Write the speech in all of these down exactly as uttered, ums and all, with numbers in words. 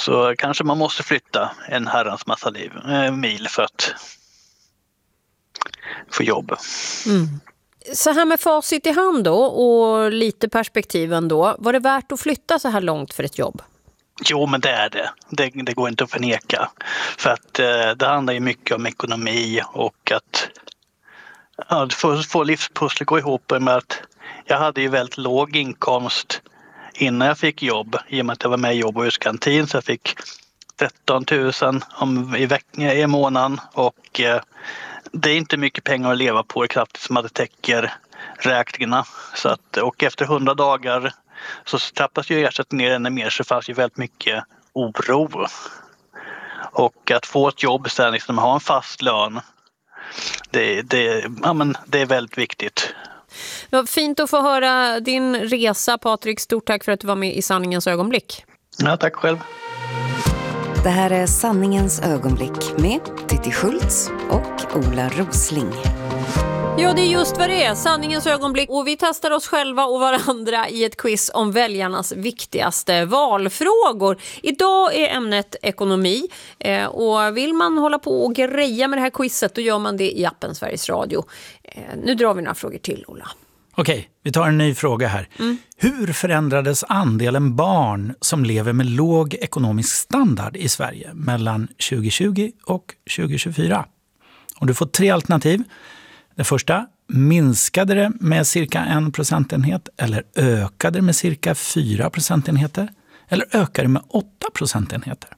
så kanske man måste flytta en herrans massa liv, eh, mil för att få jobb. Mm. Så här med facit i hand då och lite perspektiv ändå. Var det värt att flytta så här långt för ett jobb? Jo, men det är det. Det, det går inte att förneka. För att eh, det handlar ju mycket om ekonomi och att ja, få, få livspusslet gå ihop med att jag hade ju väldigt låg inkomst innan jag fick jobb. I och med att jag var med i jobb och huskantin så jag fick tretton tusen om, i, veck- i månaden och eh, det är inte mycket pengar att leva på, knappt som att det täcker räkningarna. Så att, och efter hundra dagar så trappas ju ersättningen ner ännu mer, så fanns ju väldigt mycket oro. Och att få ett jobb sen, liksom ha en fast lön, det, det, ja, men det är väldigt viktigt. Ja, fint att få höra din resa, Patrik. Stort tack för att du var med i Sanningens ögonblick. Ja, tack själv. Det här är Sanningens ögonblick med Titti Schultz och Ola Rosling. Ja, det är just vad det är. Sanningens ögonblick. Och vi testar oss själva och varandra i ett quiz om väljarnas viktigaste valfrågor. Idag är ämnet ekonomi. Eh, och vill man hålla på och greja med det här quizet, då gör man det i appen Sveriges Radio. Eh, nu drar vi några frågor till, Ola. Okej, vi tar en ny fråga här. Mm. Hur förändrades andelen barn som lever med låg ekonomisk standard i Sverige mellan tjugo tjugo och tjugo tjugofyra? Och du får tre alternativ. Det första, minskade det med cirka en procentenhet eller ökade det med cirka fyra procentenheter eller ökade det med åtta procentenheter?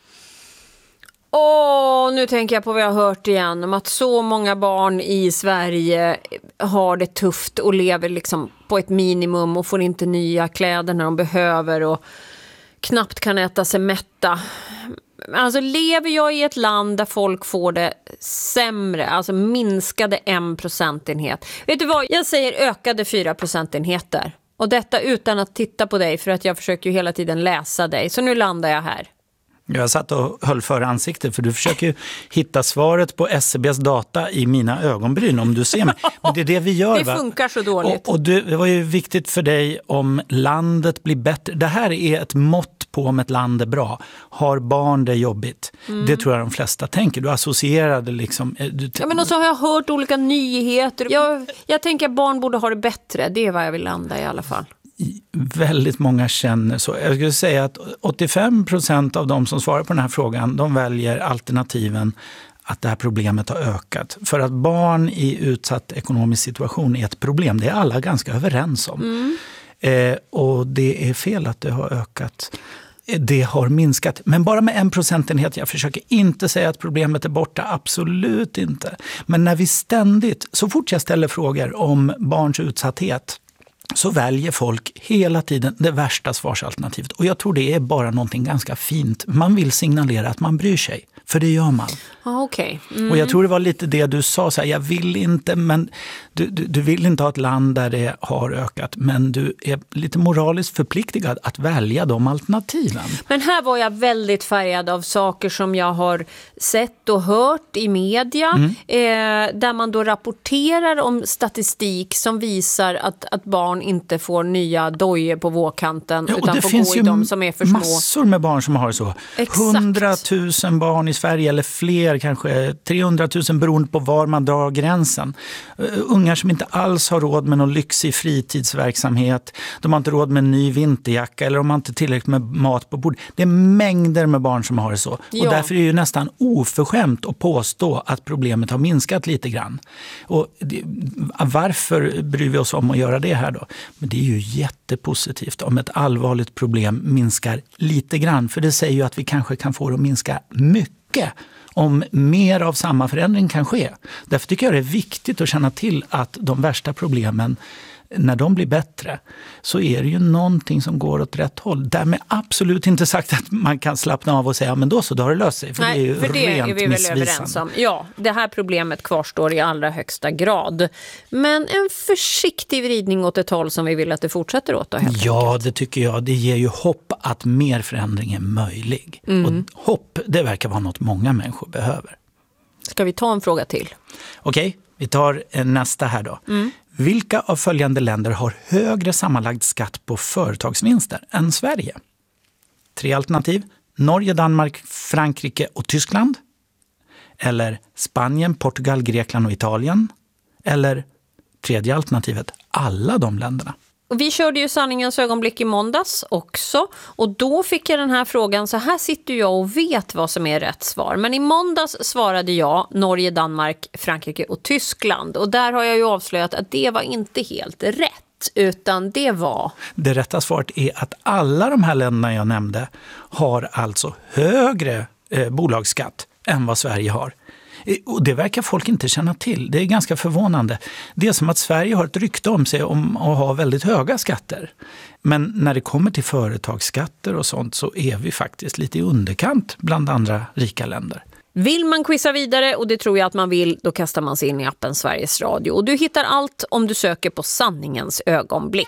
Åh, nu tänker jag på vad jag har hört igen om att så många barn i Sverige har det tufft och lever liksom på ett minimum och får inte nya kläder när de behöver och knappt kan äta sig mätta. Alltså lever jag i ett land där folk får det sämre, alltså minskade en procentenhet. Vet du vad, jag säger ökade fyra procentenheter. Och detta utan att titta på dig, för att jag försöker ju hela tiden läsa dig. Så nu landar jag här. Jag satt och höll för ansiktet för du försöker ju hitta svaret på S C B:s data i mina ögonbryn om du ser mig. Men det är det vi gör, det va? funkar så dåligt. Och, och du, det var ju viktigt för dig om landet blir bättre. Det här är ett mått på om ett land är bra. Har barn det jobbigt? Mm. Det tror jag de flesta tänker. Du associerade liksom... Du t- ja, men också har jag hört olika nyheter. Jag, jag tänker att barn borde ha det bättre. Det är vad jag vill landa i alla fall. Väldigt många känner så. Jag skulle säga att åttiofem procent av de som svarar på den här frågan, de väljer alternativen att det här problemet har ökat. För att barn i utsatt ekonomisk situation är ett problem. Det är alla ganska överens om. Mm. Eh, och det är fel att det har ökat. Det har minskat, men bara med en procentenhet. Jag försöker inte säga att problemet är borta, absolut inte. Men när vi ständigt, så fort jag ställer frågor om barns utsatthet, så väljer folk hela tiden det värsta svarsalternativet. Och jag tror det är bara någonting ganska fint. Man vill signalera att man bryr sig. För det gör man. Ah, okay. Mm. Och jag tror det var lite det du sa. Så här, jag vill inte, men du, du, du vill inte ha ett land där det har ökat. Men du är lite moraliskt förpliktigad att välja de alternativen. Men här var jag väldigt färgad av saker som jag har sett och hört i media. Mm. Eh, där man då rapporterar om statistik som visar att, att barn inte får nya dojor på vårkanten. Ja, utan det får finns gå i ju dem som är för små. Massor med barn som har det så. Hundratusen barn i Sverige eller fler, kanske trehundratusen beroende på var man drar gränsen. Uh, ungar som inte alls har råd med någon lyxig fritidsverksamhet. De har inte råd med en ny vinterjacka eller de har inte tillräckligt med mat på bord. Det är mängder med barn som har det så. Ja. Och därför är det ju nästan oförskämt att påstå att problemet har minskat lite grann. Och det, varför bryr vi oss om att göra det här då? Men det är ju jättepositivt om ett allvarligt problem minskar lite grann. För det säger ju att vi kanske kan få det att minska mycket om mer av samma förändring kan ske. Därför tycker jag det är viktigt att känna till att de värsta problemen, när de blir bättre, så är det ju någonting som går åt rätt håll. Därmed absolut inte sagt att man kan slappna av och säga men då så, då har det löst sig. För Nej, det är ju för det rent är vi väl överens om. Ja, det här problemet kvarstår i allra högsta grad. Men en försiktig vridning åt ett håll som vi vill att det fortsätter åt. Då, helt ja, enkelt. Det tycker jag. Det ger ju hopp att mer förändring är möjlig. Mm. Och hopp, det verkar vara något många människor behöver. Ska vi ta en fråga till? Okej, vi tar nästa här då. Mm. Vilka av följande länder har högre sammanlagd skatt på företagsvinster än Sverige? Tre alternativ. Norge, Danmark, Frankrike och Tyskland? Eller Spanien, Portugal, Grekland och Italien? Eller tredje alternativet, alla de länderna? Och vi körde ju sanningens ögonblick i måndags också. Och då fick jag den här frågan, så här sitter jag och vet vad som är rätt svar. Men i måndags svarade jag Norge, Danmark, Frankrike och Tyskland. Och där har jag ju avslöjat att det var inte helt rätt, utan det var... Det rätta svaret är att alla de här länderna jag nämnde har alltså högre eh, bolagsskatt än vad Sverige har. Och det verkar folk inte känna till. Det är ganska förvånande. Det är som att Sverige har ett rykte om sig om att ha väldigt höga skatter. Men när det kommer till företagsskatter och sånt så är vi faktiskt lite i underkant bland andra rika länder. Vill man quizza vidare, och det tror jag att man vill, då kastar man sig in i appen Sveriges Radio. Och du hittar allt om du söker på sanningens ögonblick.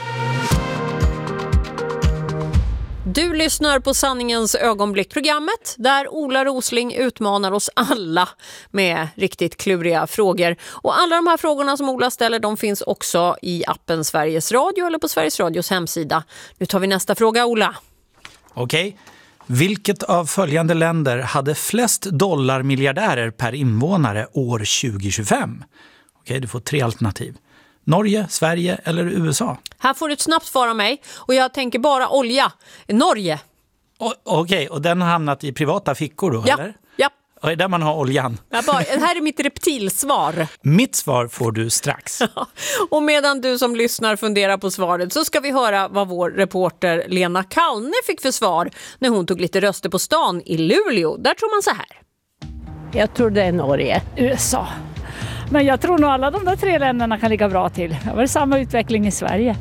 Du lyssnar på sanningens ögonblick-programmet där Ola Rosling utmanar oss alla med riktigt kluriga frågor. Och alla de här frågorna som Ola ställer, de finns också i appen Sveriges Radio eller på Sveriges Radios hemsida. Nu tar vi nästa fråga, Ola. Okej. Vilket av följande länder hade flest dollarmiljardärer per invånare år tjugo tjugofem? Okej, du får tre alternativ. Norge, Sverige eller U S A? Här får du ett snabbt svar av mig och jag tänker bara olja. Norge. O- Okej, okay, och den har hamnat i privata fickor då, ja. eller? Ja. Och det är där man har oljan. Jag bara, det här är mitt reptilsvar. Mitt svar får du strax. Och medan du som lyssnar funderar på svaret så ska vi höra vad vår reporter Lena Kallne fick för svar när hon tog lite röster på stan i Luleå. Där tror man så här. Jag tror det är Norge. U S A. Men jag tror nog alla de där tre länderna kan ligga bra till. Det var samma utveckling i Sverige.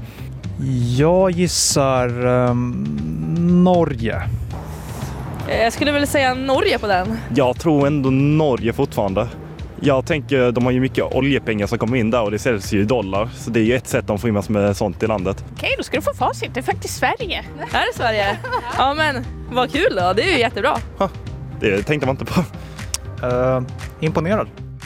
Jag gissar um, Norge. Jag skulle väl säga Norge på den. Jag tror ändå Norge fortfarande. Jag tänker, de har ju mycket oljepengar som kommer in där och det säljs ju i dollar. Så det är ju ett sätt de får in massor med sånt i landet. Okej, då ska du få facit. Det är faktiskt Sverige. Är det Sverige? Ja men, vad kul då. Det är ju jättebra. Ha, det tänkte man inte på. Uh, imponerad.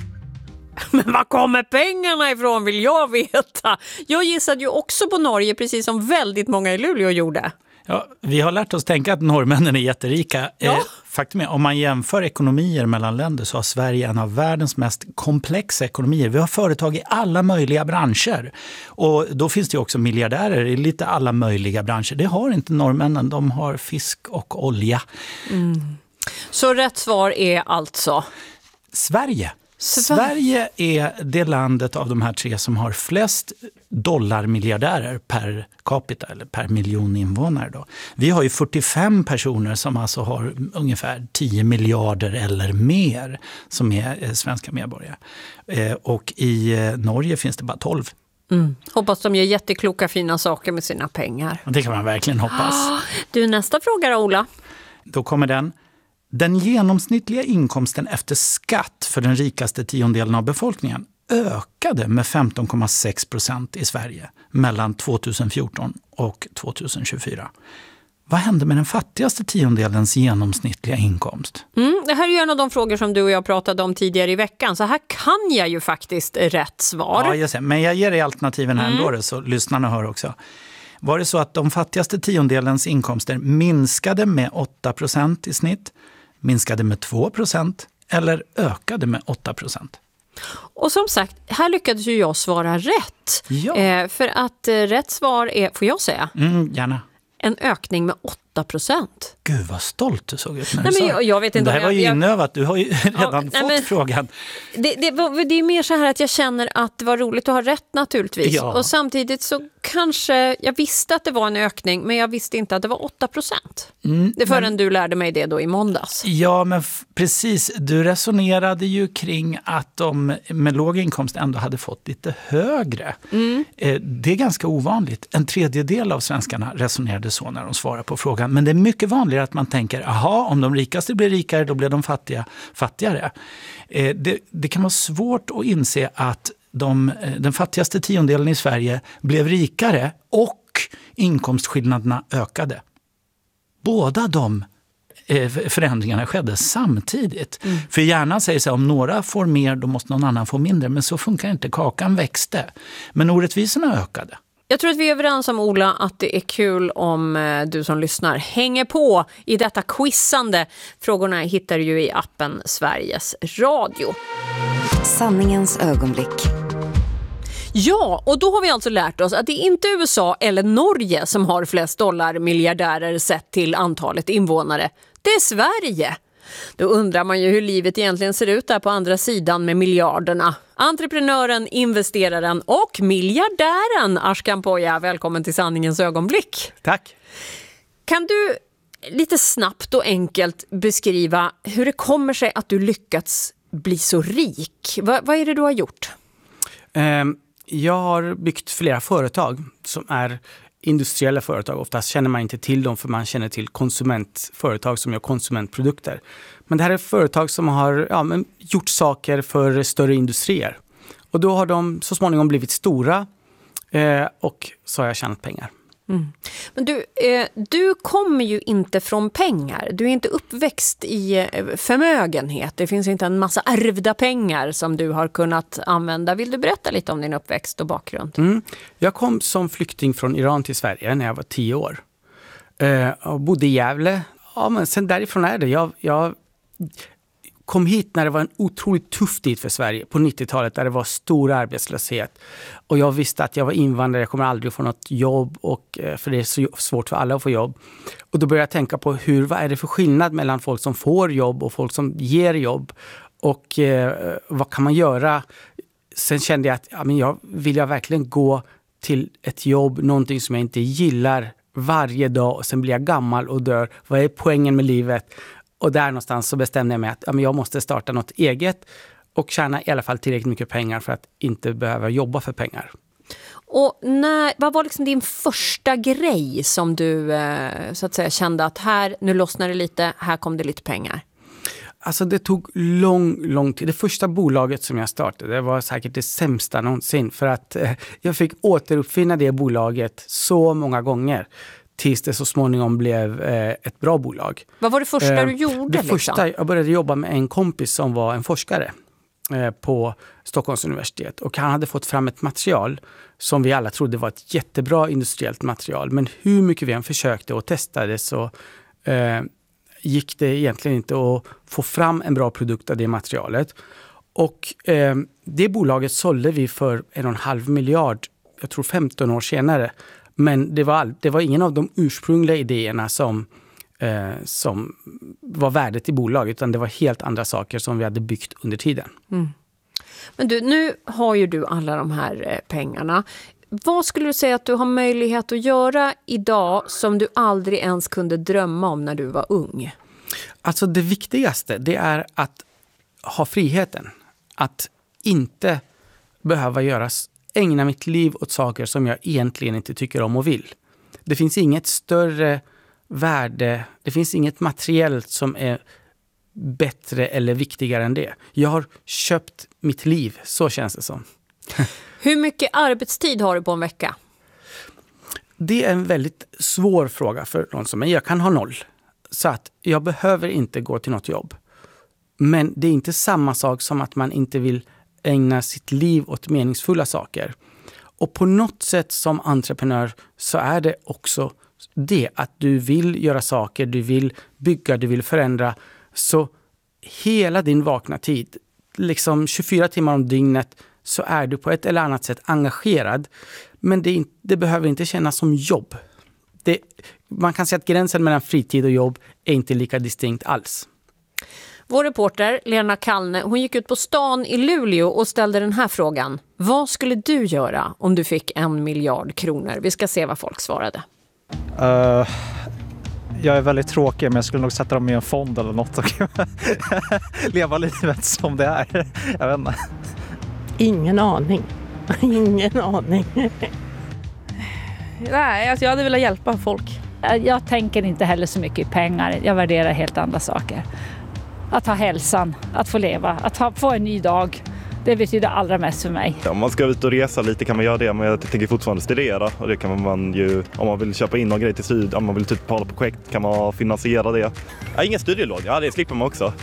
Men var kommer pengarna ifrån vill jag veta. Jag gissade ju också på Norge precis som väldigt många i Luleå gjorde. Ja, vi har lärt oss tänka att norrmännen är jätterika. Ja. Eh, faktum är, om man jämför ekonomier mellan länder så har Sverige en av världens mest komplexa ekonomier. Vi har företag i alla möjliga branscher. Och då finns det ju också miljardärer i lite alla möjliga branscher. Det har inte norrmännen, de har fisk och olja. Mm. Så rätt svar är alltså? Sverige. Sverige är det landet av de här tre som har flest dollarmiljardärer per capita eller per miljon invånare. Då. Vi har ju fyrtiofem personer som alltså har ungefär tio miljarder eller mer som är svenska medborgare. Och i Norge finns det bara tolv. Mm. Hoppas de gör jättekloka fina saker med sina pengar. Det kan man verkligen hoppas. Du, nästa fråga då, Ola. Då kommer den. Den genomsnittliga inkomsten efter skatt för den rikaste tiondelen av befolkningen ökade med femton komma sex procent i Sverige mellan tjugohundrafjorton och tjugohundratjugofyra. Vad hände med den fattigaste tiondelens genomsnittliga inkomst? Mm, det här är ju en av de frågor som du och jag pratade om tidigare i veckan. Så här kan jag ju faktiskt rätt svar. Ja, jag ser. Men jag ger dig alternativen här mm. ändå så lyssnarna hör också. Var det så att de fattigaste tiondelens inkomster minskade med åtta procent i snitt, minskade med två procent eller ökade med åtta procent? Och som sagt, här lyckades ju jag svara rätt. Ja. Eh, för att eh, rätt svar är, får jag säga? Mm, gärna. En ökning med åtta procent. Gud vad stolt du såg ut när nej, du men sa. jag, jag vet inte det här jag, var ju jag, inövat, du har ju redan ja, fått nej, men, frågan. Det, det, det är mer så här att jag känner att det var roligt att ha rätt naturligtvis. Ja. Och samtidigt så kanske, jag visste att det var en ökning men jag visste inte att det var åtta procent. Mm, det förrän men, du lärde mig det då i måndags. Ja men f- precis, du resonerade ju kring att de med låg inkomst ändå hade fått lite högre. Mm. Eh, det är ganska ovanligt. En tredjedel av svenskarna resonerade så när de svarade på frågan. Men det är mycket vanligare att man tänker, aha, om de rikaste blir rikare då blir de fattiga fattigare. Eh, det, det kan vara svårt att inse att de, den fattigaste tiondelen i Sverige blev rikare och inkomstskillnaderna ökade. Båda de eh, förändringarna skedde samtidigt. Mm. För hjärnan säger så här, om några får mer då måste någon annan få mindre. Men så funkar inte, kakan växte. Men orättvisorna ökade. Jag tror att vi är överens om, Ola, att det är kul om eh, du som lyssnar hänger på i detta quizande. Frågorna hittar du ju i appen Sveriges Radio. Sanningens ögonblick. Ja, och då har vi alltså lärt oss att det är inte U S A eller Norge som har flest dollarmiljardärer sett till antalet invånare. Det är Sverige. Då undrar man ju hur livet egentligen ser ut där på andra sidan med miljarderna. Entreprenören, investeraren och miljardären Ashkan Poya, välkommen till Sanningens ögonblick. Tack. Kan du lite snabbt och enkelt beskriva hur det kommer sig att du lyckats bli så rik? Va, vad är det du har gjort? Um, jag har byggt flera företag som är industriella företag. Oftast känner man inte till dem för man känner till konsumentföretag som gör konsumentprodukter. Men det här är företag som har ja, men gjort saker för större industrier. Och då har de så småningom blivit stora eh, och så har jag tjänat pengar. Mm. Men du, eh, du kommer ju inte från pengar. Du är inte uppväxt i eh, förmögenhet. Det finns inte en massa ärvda pengar som du har kunnat använda. Vill du berätta lite om din uppväxt och bakgrund? Mm. Jag kom som flykting från Iran till Sverige när jag var tio år. Eh, och bodde i Gävle. Ja, men sen därifrån är det. Jag, jag kom hit när det var en otroligt tuff tid för Sverige på nittiotalet där det var stor arbetslöshet. Och jag visste att jag var invandrare, jag kommer aldrig få något jobb och, för det är så svårt för alla att få jobb. Och då började jag tänka på hur, vad är det för skillnad mellan folk som får jobb och folk som ger jobb. Och eh, vad kan man göra? Sen kände jag att ja, men jag vill jag verkligen gå till ett jobb, någonting som jag inte gillar varje dag och sen blir jag gammal och dör. Vad är poängen med livet? Och där någonstans så bestämde jag mig att ja, men jag måste starta något eget och tjäna i alla fall tillräckligt mycket pengar för att inte behöva jobba för pengar. Och när, vad var liksom din första grej som du eh, så att säga kände att här, nu lossnar det lite, här kom det lite pengar? Alltså det tog lång, lång tid. Det första bolaget som jag startade det var säkert det sämsta någonsin för att eh, jag fick återuppfinna det bolaget så många gånger. Tills det så småningom blev eh, ett bra bolag. Vad var det första eh, du gjorde? Det liksom? första, jag började jobba med en kompis som var en forskare eh, på Stockholms universitet. Och han hade fått fram ett material som vi alla trodde var ett jättebra industriellt material. Men hur mycket vi än försökte och testade så eh, gick det egentligen inte att få fram en bra produkt av det materialet. Och eh, det bolaget sålde vi för en och en halv miljard, jag tror femton år senare. Men det var, all, det var ingen av de ursprungliga idéerna som, eh, som var värdet i bolaget utan det var helt andra saker som vi hade byggt under tiden. Mm. Men du, nu har ju du alla de här eh, pengarna. Vad skulle du säga att du har möjlighet att göra idag som du aldrig ens kunde drömma om när du var ung? Alltså det viktigaste det är att ha friheten. Att inte behöva göras ägna mitt liv åt saker som jag egentligen inte tycker om och vill. Det finns inget större värde, det finns inget materiellt som är bättre eller viktigare än det. Jag har köpt mitt liv, så känns det som. Hur mycket arbetstid har du på en vecka? Det är en väldigt svår fråga för någon som mig. Jag kan ha noll. Så att jag behöver inte gå till något jobb. Men det är inte samma sak som att man inte vill ägna sitt liv åt meningsfulla saker. Och på något sätt som entreprenör så är det också det att du vill göra saker, du vill bygga, du vill förändra. Så hela din vakna tid, liksom tjugofyra timmar om dygnet så är du på ett eller annat sätt engagerad. Men det, är, det behöver inte kännas som jobb. Det, man kan säga att gränsen mellan fritid och jobb är inte lika distinkt alls. Vår reporter Lena Kallne, hon gick ut på stan i Luleå och ställde den här frågan. Vad skulle du göra om du fick en miljard kronor? Vi ska se vad folk svarade. Uh, jag är väldigt tråkig men jag skulle nog sätta dem i en fond eller något och leva livet som det är. Jag vet inte. Ingen aning. Ingen aning. Nej, alltså jag hade velat hjälpa folk. Jag tänker inte heller så mycket i pengar. Jag värderar helt andra saker. Att ha hälsan, att få leva, att ha, få en ny dag. Det betyder allra mest för mig. Om man ska ut och resa lite kan man göra det, men jag tänker fortfarande studera. Och det kan man ju, om man vill köpa in någon grej till syd, om man vill typ hålla på projekt kan man finansiera det. Ja, inga studielån, ja det slipper man också.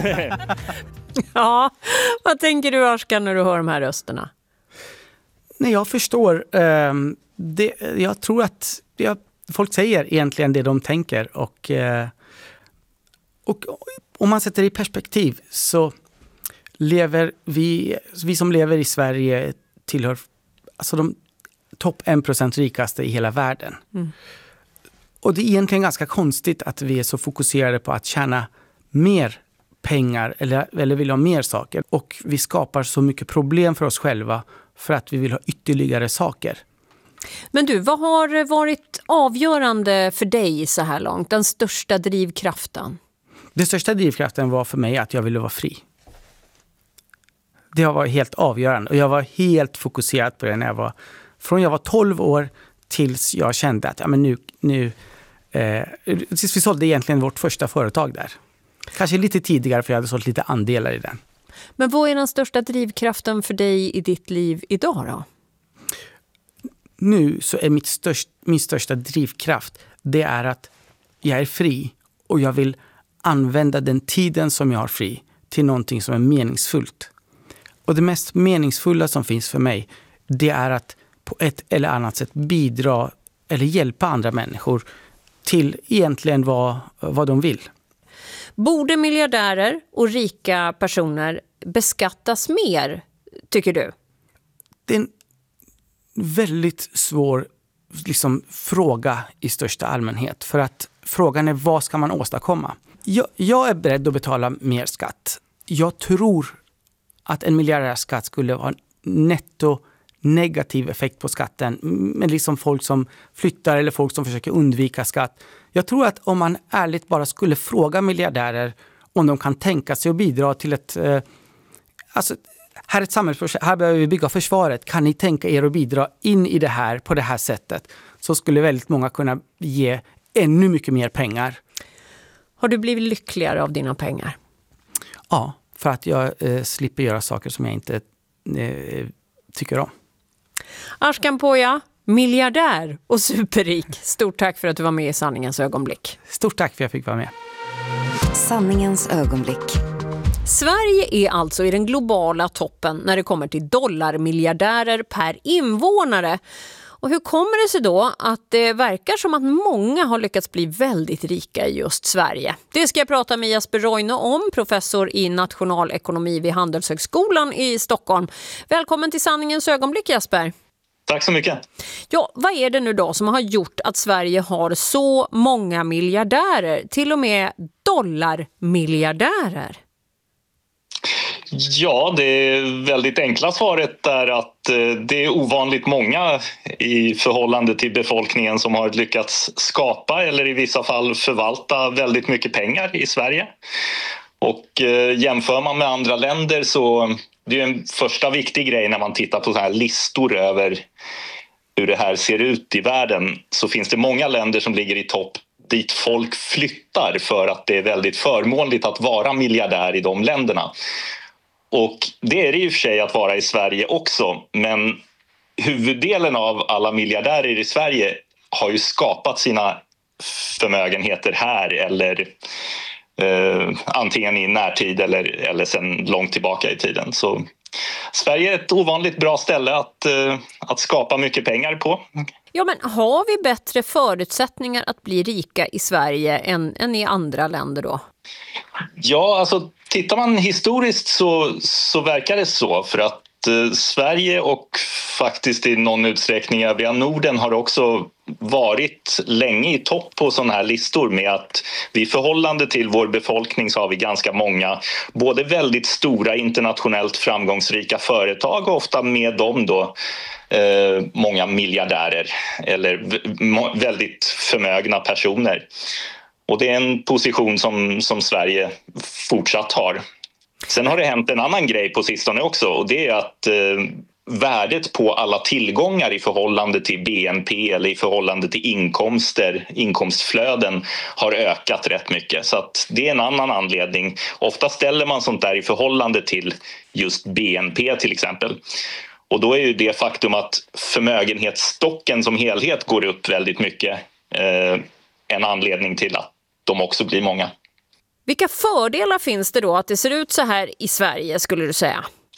Ja, vad tänker du Ashkan när du hör de här rösterna? Nej, jag förstår eh, det, jag tror att jag, folk säger egentligen det de tänker. Och, och om man sätter det i perspektiv så lever vi, vi som lever i Sverige tillhör alltså de topp en procent rikaste i hela världen. Mm. Och det är egentligen ganska konstigt att vi är så fokuserade på att tjäna mer pengar eller, eller vill ha mer saker. Och vi skapar så mycket problem för oss själva för att vi vill ha ytterligare saker. Men du, vad har varit avgörande för dig så här långt? Den största drivkraften? Den största drivkraften var för mig att jag ville vara fri. Det har varit helt avgörande och jag var helt fokuserad på det när jag var, från jag var tolv år tills jag kände att ja, men nu, nu eh, tills vi sålde egentligen vårt första företag där. Kanske lite tidigare för jag hade sålt lite andelar i den. Men vad är den största drivkraften för dig i ditt liv idag då? Nu så är mitt störst, min största drivkraft det är att jag är fri och jag vill använda den tiden som jag har fri till någonting som är meningsfullt. Och det mest meningsfulla som finns för mig det är att på ett eller annat sätt bidra eller hjälpa andra människor till egentligen vad, vad de vill. Borde miljardärer och rika personer beskattas mer, tycker du? Det är en väldigt svår liksom, fråga i största allmänhet. För att frågan är vad ska man åstadkomma? Jag, jag är beredd att betala mer skatt. Jag tror att en miljardärskatt skulle ha en netto negativ effekt på skatten. Men liksom folk som flyttar eller folk som försöker undvika skatt. Jag tror att om man ärligt bara skulle fråga miljardärer om de kan tänka sig att bidra till ett... Eh, alltså, här är ett samhällsprojekt, här behöver vi bygga försvaret. Kan ni tänka er att bidra in i det här på det här sättet? Så skulle väldigt många kunna ge ännu mycket mer pengar. Har du blivit lyckligare av dina pengar? Ja, för att jag eh, slipper göra saker som jag inte eh, tycker om. Ashkan Poya, miljardär och superrik. Stort tack för att du var med i Sanningens ögonblick. Stort tack för att jag fick vara med. Sanningens ögonblick. Sverige är alltså i den globala toppen när det kommer till dollarmiljardärer per invånare. Och hur kommer det sig då att det verkar som att många har lyckats bli väldigt rika i just Sverige? Det ska jag prata med Jesper Roine om, professor i nationalekonomi vid Handelshögskolan i Stockholm. Välkommen till Sanningens ögonblick, Jesper. Tack så mycket. Ja, vad är det nu då som har gjort att Sverige har så många miljardärer, till och med dollarmiljardärer? Ja, det väldigt enkla svaret är att det är ovanligt många i förhållande till befolkningen som har lyckats skapa eller i vissa fall förvalta väldigt mycket pengar i Sverige. Och jämför man med andra länder så det är en första viktig grej när man tittar på så här listor över hur det här ser ut i världen, så finns det många länder som ligger i topp dit folk flyttar för att det är väldigt förmånligt att vara miljardär i de länderna. Och det är det i och för sig att vara i Sverige också, men huvuddelen av alla miljardärer i Sverige har ju skapat sina förmögenheter här eller eh, antingen i närtid eller, eller sedan långt tillbaka i tiden. Så Sverige är ett ovanligt bra ställe att, eh, att skapa mycket pengar på. Ja, men har vi bättre förutsättningar att bli rika i Sverige än, än i andra länder då? Ja, alltså tittar man historiskt så, så verkar det så, för att eh, Sverige och faktiskt i någon utsträckning övriga Norden har också varit länge i topp på sådana här listor med att vi i förhållande till vår befolkning så har vi ganska många, både väldigt stora internationellt framgångsrika företag och ofta med dem då eh, många miljardärer eller v- väldigt förmögna personer. Och det är en position som, som Sverige fortsatt har. Sen har det hänt en annan grej på sistone också, och det är att eh, värdet på alla tillgångar i förhållande till B N P eller i förhållande till inkomster, inkomstflöden har ökat rätt mycket. Så att det är en annan anledning. Ofta ställer man sånt där i förhållande till just B N P till exempel. Och då är ju det faktum att förmögenhetsstocken som helhet går upp väldigt mycket eh, en anledning till att de också blir många. Vilka fördelar finns det då att det ser ut så här i Sverige, skulle du säga?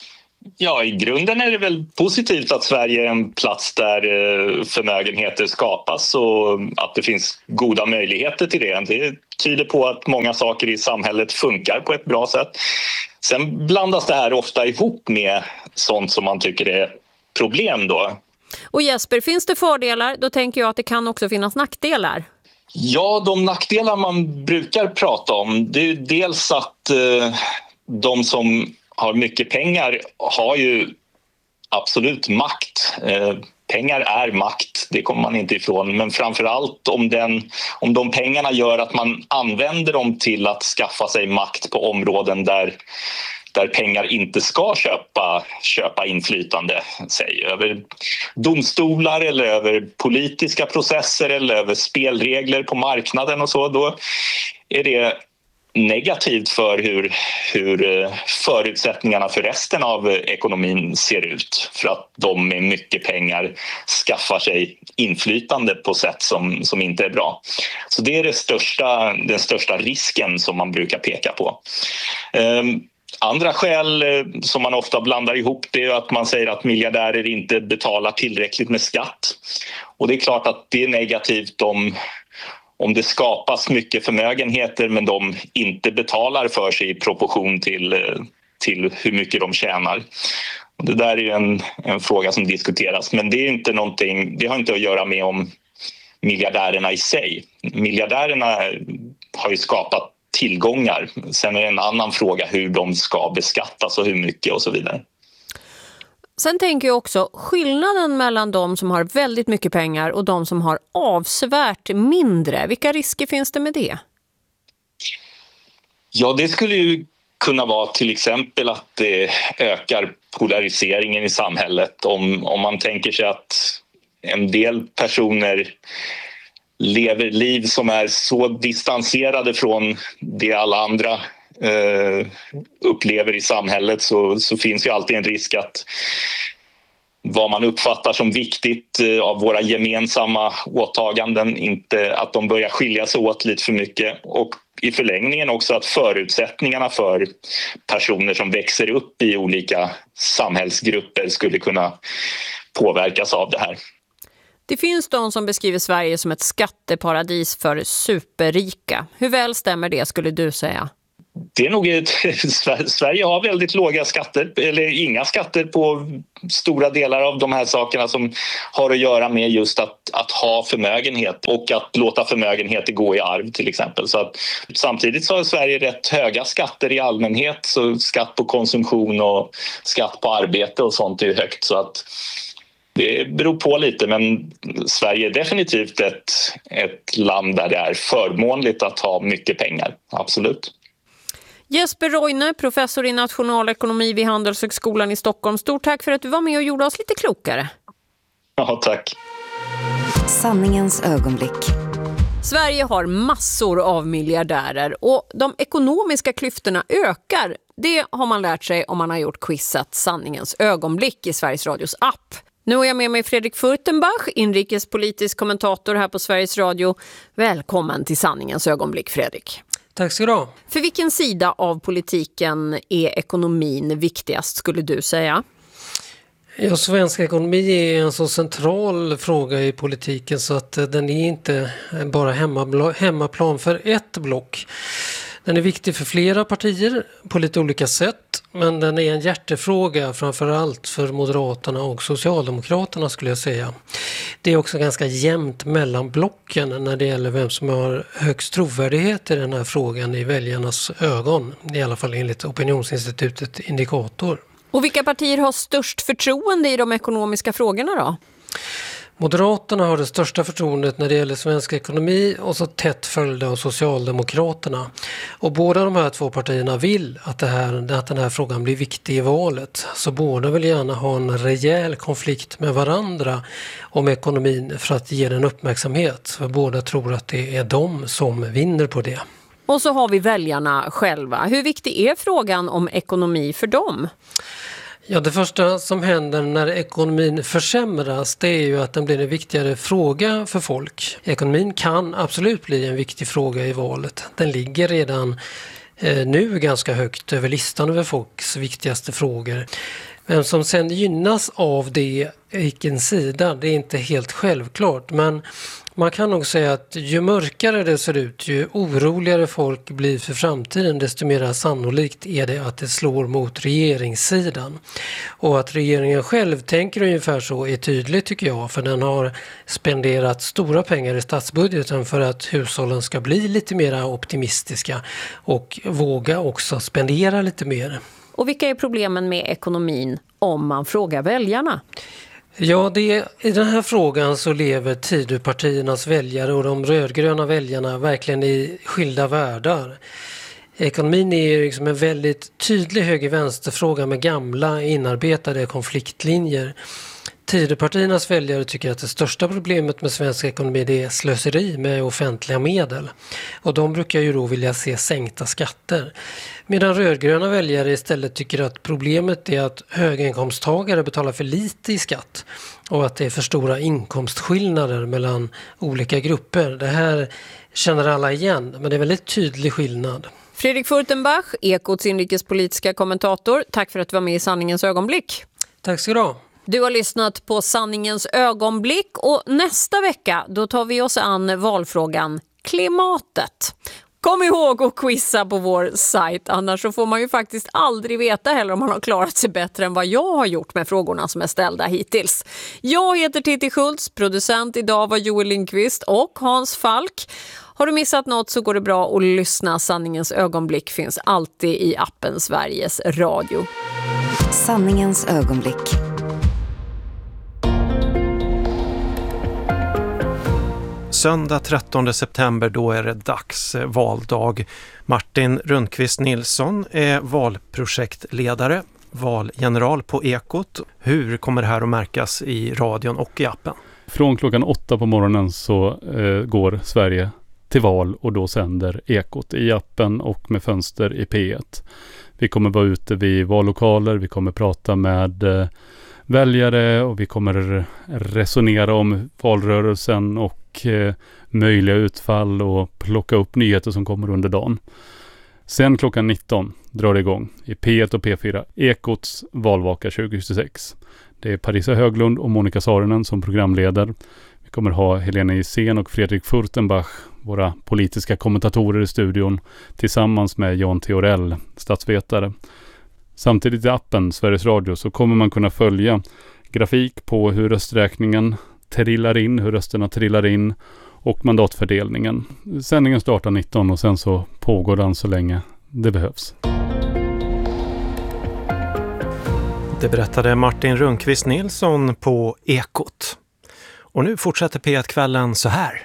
Ja, i grunden är det väl positivt att Sverige är en plats där förmögenheter skapas och att det finns goda möjligheter till det. Det tyder på att många saker i samhället funkar på ett bra sätt. Sen blandas det här ofta ihop med sånt som man tycker är problem då. Och Jesper, finns det fördelar? Då tänker jag att det kan också finnas nackdelar. Ja, de nackdelar man brukar prata om, det är dels att eh, de som har mycket pengar har ju absolut makt. Eh, pengar är makt, det kommer man inte ifrån. Men framförallt om, den, om de pengarna gör att man använder dem till att skaffa sig makt på områden där, där pengar inte ska köpa, köpa inflytande. Säg, över domstolar eller över politiska processer eller över spelregler på marknaden och så. Då är det negativt för hur, hur förutsättningarna för resten av ekonomin ser ut. För att de med mycket pengar skaffar sig inflytande på sätt som, som inte är bra. Så det är det största, den största risken som man brukar peka på. Um, Andra skäl som man ofta blandar ihop det är att man säger att miljardärer inte betalar tillräckligt med skatt. Och det är klart att det är negativt om, om det skapas mycket förmögenheter men de inte betalar för sig i proportion till, till hur mycket de tjänar. Och det där är ju en, en fråga som diskuteras, men det är inte någonting, det har inte att göra med om miljardärerna i sig. Miljardärerna har ju skapat tillgångar. Sen är det en annan fråga hur de ska beskattas och hur mycket och så vidare. Sen tänker jag också skillnaden mellan de som har väldigt mycket pengar och de som har avsevärt mindre. Vilka risker finns det med det? Ja, det skulle ju kunna vara till exempel att det ökar polariseringen i samhället. Om, om man tänker sig att en del personer lever liv som är så distanserade från det alla andra eh, upplever i samhället så, så finns ju alltid en risk att vad man uppfattar som viktigt eh, av våra gemensamma åtaganden, inte att de börjar skilja sig åt lite för mycket. Och i förlängningen också att förutsättningarna för personer som växer upp i olika samhällsgrupper skulle kunna påverkas av det här. Det finns de som beskriver Sverige som ett skatteparadis för superrika. Hur väl stämmer det, skulle du säga? Det är nog ett, Sverige har väldigt låga skatter eller inga skatter på stora delar av de här sakerna som har att göra med just att, att ha förmögenhet och att låta förmögenheter gå i arv till exempel. Så att, samtidigt så har Sverige rätt höga skatter i allmänhet, så skatt på konsumtion och skatt på arbete och sånt är högt, så att det beror på lite, men Sverige är definitivt ett, ett land där det är förmånligt att ha mycket pengar, absolut. Jesper Roine, professor i nationalekonomi vid Handelshögskolan i Stockholm. Stort tack för att du var med och gjorde oss lite klokare. Ja, tack. Sanningens ögonblick. Sverige har massor av miljardärer och de ekonomiska klyftorna ökar. Det har man lärt sig om man har gjort quizet Sanningens ögonblick i Sveriges Radios app. Nu är jag med mig Fredrik Furtenbach, inrikespolitisk kommentator här på Sveriges Radio. Välkommen till Sanningens ögonblick, Fredrik. Tack ska du ha. För vilken sida av politiken är ekonomin viktigast, skulle du säga? Ja, svensk ekonomi är en så central fråga i politiken så att den är inte bara hemmaplan för ett block. Den är viktig för flera partier på lite olika sätt, men den är en hjärtefråga framförallt för Moderaterna och Socialdemokraterna, skulle jag säga. Det är också ganska jämnt mellan blocken när det gäller vem som har högst trovärdighet i den här frågan i väljarnas ögon, i alla fall enligt opinionsinstitutet Indikator. Och vilka partier har störst förtroende i de ekonomiska frågorna då? Moderaterna har det största förtroendet när det gäller svensk ekonomi och så tätt följda av Socialdemokraterna. Och båda de här två partierna vill att, det här, att den här frågan blir viktig i valet. Så båda vill gärna ha en rejäl konflikt med varandra om ekonomin för att ge den uppmärksamhet. För båda tror att det är de som vinner på det. Och så har vi väljarna själva. Hur viktig är frågan om ekonomi för dem? Ja, det första som händer när ekonomin försämras, det är ju att den blir en viktigare fråga för folk. Ekonomin kan absolut bli en viktig fråga i valet. Den ligger redan eh, nu ganska högt över listan över folks viktigaste frågor. Vem som sen gynnas av det, vilken sida, det är inte helt självklart. Men man kan nog säga att ju mörkare det ser ut, ju oroligare folk blir för framtiden, desto mer sannolikt är det att det slår mot regeringssidan. Och att regeringen själv tänker ungefär så är tydligt tycker jag, för den har spenderat stora pengar i statsbudgeten för att hushållen ska bli lite mer optimistiska och våga också spendera lite mer. Och vilka är problemen med ekonomin om man frågar väljarna? Ja, det, i den här frågan så lever Tidöpartiernas väljare och de rödgröna väljarna verkligen i skilda världar. Ekonomin är liksom en väldigt tydlig höger-vänsterfråga med gamla inarbetade konfliktlinjer. Tidöpartiernas väljare tycker att det största problemet med svensk ekonomi det är slöseri med offentliga medel. Och de brukar ju då vilja se sänkta skatter. Medan rödgröna väljare istället tycker att problemet är att höginkomsttagare betalar för lite i skatt. Och att det är för stora inkomstskillnader mellan olika grupper. Det här känner alla igen, men det är en väldigt tydlig skillnad. Fredrik Furtenbach, Ekots inrikespolitiska kommentator. Tack för att du var med i Sanningens ögonblick. Tack ska du ha. Du har lyssnat på Sanningens ögonblick och nästa vecka då tar vi oss an valfrågan klimatet. Kom ihåg att quizza på vår sajt, annars så får man ju faktiskt aldrig veta heller om man har klarat sig bättre än vad jag har gjort med frågorna som är ställda hittills. Jag heter Titti Schultz, producent idag var Joel Lindqvist och Hans Falk. Har du missat något så går det bra att lyssna. Sanningens ögonblick finns alltid i appen Sveriges Radio. Sanningens ögonblick. Söndag trettonde september, då är det dags valdag. Martin Rundqvist Nilsson är valprojektledare, valgeneral på Ekot. Hur kommer det här att märkas i radion och i appen? Från klockan åtta på morgonen så eh, går Sverige till val och då sänder Ekot i appen och med fönster i P ett. Vi kommer vara ute vid vallokaler, vi kommer prata med eh, väljare och vi kommer resonera om valrörelsen och eh, möjliga utfall och plocka upp nyheter som kommer under dagen. Sen klockan nitton drar det igång i P ett och P fyra Ekots valvaka tjugohundratjugosex. Det är Parisa Höglund och Monica Saarinen som programleder. Vi kommer ha Helena Isen och Fredrik Furtenbach, våra politiska kommentatorer i studion, tillsammans med Jan Theorell, statsvetare. Samtidigt i appen Sveriges Radio så kommer man kunna följa grafik på hur rösträkningen trillar in, hur rösterna trillar in och mandatfördelningen. Sändningen startar nitton och sen så pågår den så länge det behövs. Det berättade Martin Rundqvist Nilsson på Ekot. Och nu fortsätter P ett-kvällen så här.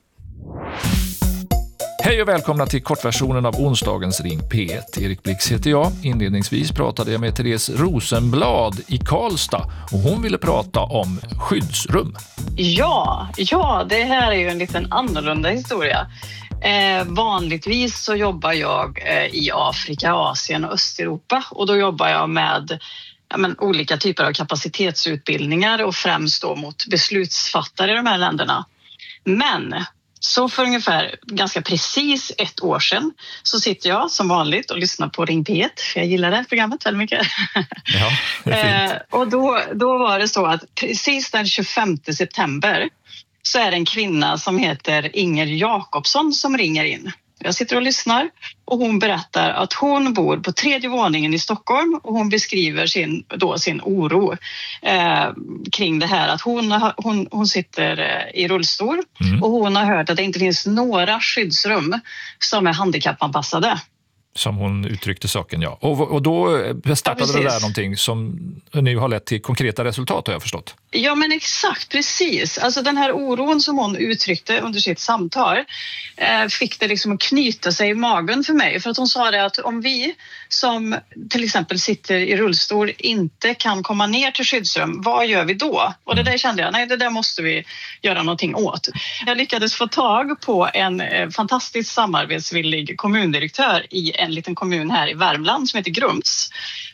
Hej och välkomna till kortversionen av onsdagens Ring P ett. Erik Blix heter jag. Inledningsvis pratade jag med Therese Rosenblad i Karlstad och hon ville prata om skyddsrum. Ja, ja, det här är ju en liten annorlunda historia. Eh, vanligtvis så jobbar jag eh, i Afrika, Asien och Östeuropa och då jobbar jag med ja, men, olika typer av kapacitetsutbildningar och främst då mot beslutsfattare i de här länderna. Men så för ungefär ganska precis ett år sedan så sitter jag som vanligt och lyssnar på Ring P ett, för jag gillar det här programmet väldigt mycket. Ja, det är fint. eh, och då, då var det så att precis den tjugofemte september så är det en kvinna som heter Inger Jakobsson som ringer in. Jag sitter och lyssnar och hon berättar att hon bor på tredje våningen i Stockholm och hon beskriver sin, då sin oro eh, kring det här att hon, hon, hon sitter i rullstol mm. och hon har hört att det inte finns några skyddsrum som är handikappanpassade. Som hon uttryckte saken, ja. Och, och då startade ja, det där någonting som nu har lett till konkreta resultat, har jag förstått. Ja, men exakt, precis. Alltså den här oron som hon uttryckte under sitt samtal eh, fick det liksom att knyta sig i magen för mig. För att hon sa det att om vi som till exempel sitter i rullstol inte kan komma ner till skyddsrum, vad gör vi då? Och det där kände jag, nej det där måste vi göra någonting åt. Jag lyckades få tag på en eh, fantastiskt samarbetsvillig kommundirektör i en liten kommun här i Värmland som heter Grums.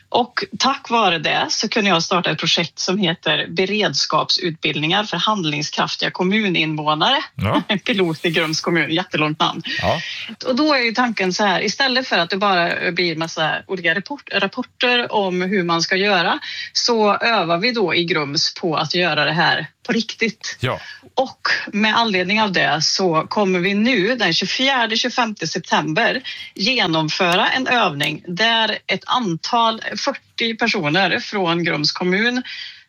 Och tack vare det så kunde jag starta ett projekt som heter beredskapsutbildningar för handlingskraftiga kommuninvånare. Ja. Pilot i Grums kommun, jättelångt namn. Ja. Och då är ju tanken så här, istället för att det bara blir massa olika rapport, rapporter om hur man ska göra, så övar vi då i Grums på att göra det här på riktigt. Ja. Och med anledning av det så kommer vi nu den tjugofjärde till tjugofemte september genomföra en övning där ett antal, fyrtio personer från Grums kommun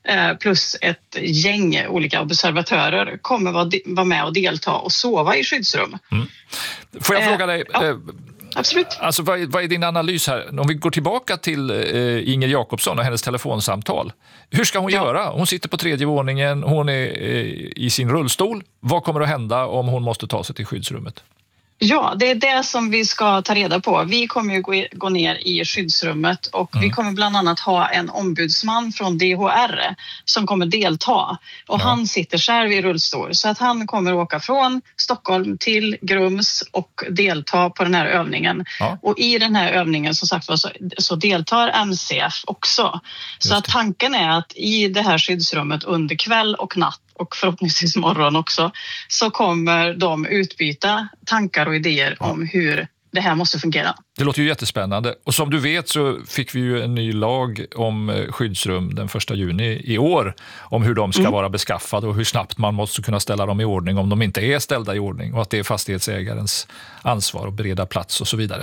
plus ett gäng olika observatörer kommer vara med och delta och sova i skyddsrum. Mm. Får jag fråga dig, ja, absolut. Alltså, vad, är, vad är din analys här? Om vi går tillbaka till eh, Inger Jakobsson och hennes telefonsamtal. Hur ska hon ja. göra? Hon sitter på tredje våningen, hon är eh, i sin rullstol. Vad kommer att hända om hon måste ta sig till skyddsrummet? Ja, det är det som vi ska ta reda på. Vi kommer ju gå, gå ner i skyddsrummet och mm. vi kommer bland annat ha en ombudsman från D H R som kommer delta. Och ja. han sitter själv i rullstol så att han kommer åka från Stockholm till Grums och delta på den här övningen. Ja. Och i den här övningen som sagt så, så deltar M C F också. Så att tanken är att i det här skyddsrummet under kväll och natt och förhoppningsvis morgon också, så kommer de utbyta tankar och idéer ja. om hur det här måste fungera. Det låter ju jättespännande. Och som du vet så fick vi ju en ny lag om skyddsrum den första juni i år om hur de ska mm. vara beskaffade och hur snabbt man måste kunna ställa dem i ordning om de inte är ställda i ordning och att det är fastighetsägarens ansvar att bereda plats och så vidare.